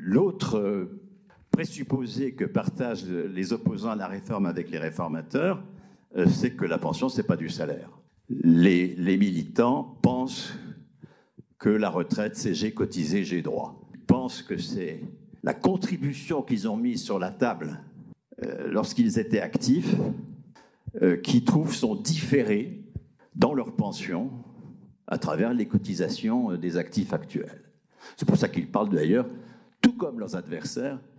L'autre présupposé que partagent les opposants à la réforme avec les réformateurs, c'est que la pension, ce n'est pas du salaire. Les militants pensent que la retraite, c'est j'ai cotisé, j'ai droit. Ils pensent que c'est la contribution qu'ils ont mise sur la table lorsqu'ils étaient actifs qui trouvent son différé dans leur pension à travers les cotisations des actifs actuels. C'est pour ça qu'ils parlent d'ailleurs, tout comme leurs adversaires,